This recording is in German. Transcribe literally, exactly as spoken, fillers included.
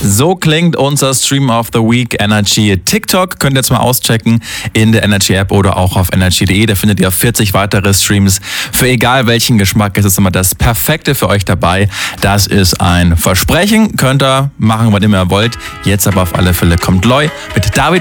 So klingt unser Stream of the Week Energy. TikTok könnt ihr jetzt mal auschecken in der Energy App oder auch auf energy punkt de. Da findet ihr vierzig weitere Streams. Für egal welchen Geschmack ist es immer das Perfekte für euch dabei. Das ist ein Versprechen. Könnt ihr machen, was immer ihr wollt. Jetzt aber auf alle Fälle kommt Loi mit David